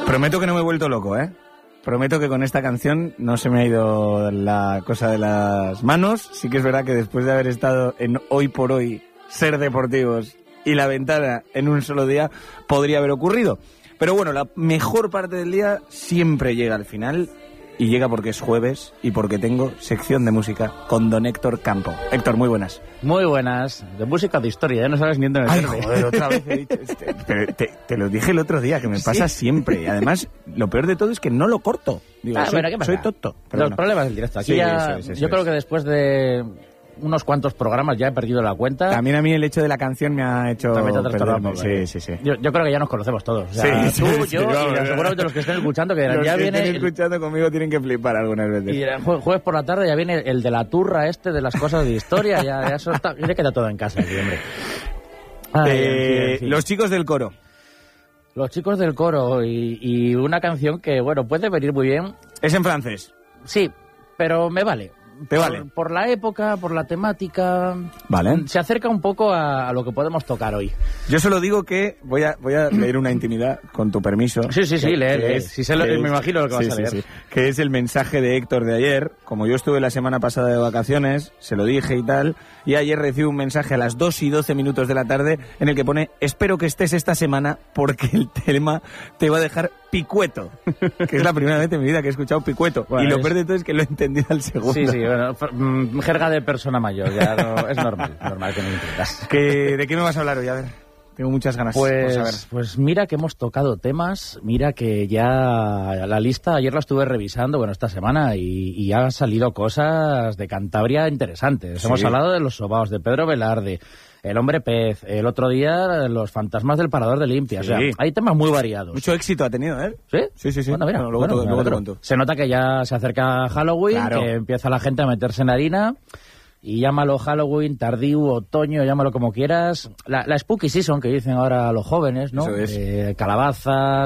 Prometo que no me he vuelto loco, ¿eh? Prometo que con esta canción no se me ha ido la cosa de las manos. Sí que es verdad que después de haber estado en Hoy por Hoy, Ser Deportivos y La Ventana en un solo día, podría haber ocurrido. Pero bueno, la mejor parte del día siempre llega al final, y llega porque es jueves y porque tengo sección de música con don Héctor Campo. Héctor, muy buenas. Muy buenas. De música de historia, ya no sabes ni dónde meterte. Ay, joder, otra vez he dicho pero te lo dije el otro día, que me pasa siempre. Y además, lo peor de todo es que no lo corto. Digo, soy tonto. Los problemas del directo. Aquí sí, ya, eso yo creo que después de unos cuantos programas ya he perdido la cuenta. También a mí el hecho de la canción me ha hecho perderme. Sí. Yo creo que ya nos conocemos todos. O sea, sí, tú, yo y seguramente los que estén escuchando, que dirán, los ya que viene... estén escuchando conmigo tienen que flipar algunas veces. Y dirán, jueves por la tarde ya viene el de la turra de las cosas de historia. ya eso está... Ya queda todo en casa aquí, hombre. En fin. Los chicos del coro. Los chicos del coro y una canción que, bueno, puede venir muy bien. Es en francés. Sí, pero me vale. ¿Te vale? Por la época, por la temática. Vale. Se acerca un poco a lo que podemos tocar hoy. Yo solo digo que voy a leer una intimidad, con tu permiso. Sí, lee. Me imagino lo que vas a leer. Sí. Que es el mensaje de Héctor de ayer. Como yo estuve la semana pasada de vacaciones, se lo dije y tal, y ayer recibí un mensaje a las 2:12 de la tarde en el que pone: espero que estés esta semana porque el tema te va a dejar picueto. Que es la primera vez en mi vida que he escuchado picueto. Bueno, y lo peor de todo es que lo he entendido al segundo. Sí, bueno, jerga de persona mayor, ya no, es normal que no entiendas. ¿De qué me vas a hablar hoy? A ver, tengo muchas ganas por saber. Pues mira que hemos tocado temas, mira que ya la lista, ayer la estuve revisando, bueno, esta semana, y han salido cosas de Cantabria interesantes. Sí. Hemos hablado de los sobaos de Pedro Velarde, el hombre pez, el otro día los fantasmas del Parador de Limpia. Sí. O sea, hay temas muy variados. Mucho éxito ha tenido, ¿eh? ¿Sí? Sí. Bueno, mira, luego te cuento. Se nota que ya se acerca Halloween, claro, que empieza la gente a meterse en la harina. Y llámalo Halloween, tardío, otoño, llámalo como quieras. La Spooky Season, que dicen ahora los jóvenes, ¿no? Eso es. Calabazas,